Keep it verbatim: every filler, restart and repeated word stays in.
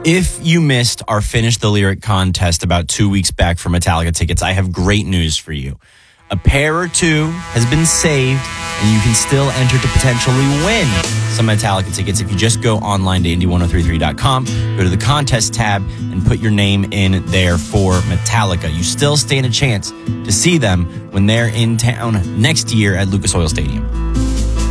If you missed our Finish the Lyric contest about two weeks back for Metallica tickets, I have great news for you. A pair or two has been saved, and you can still enter to potentially win some Metallica tickets if you just go online to indie ten thirty-three dot com, go to the contest tab, and put your name in there for Metallica. You still stand a chance to see them when they're in town next year at Lucas Oil Stadium.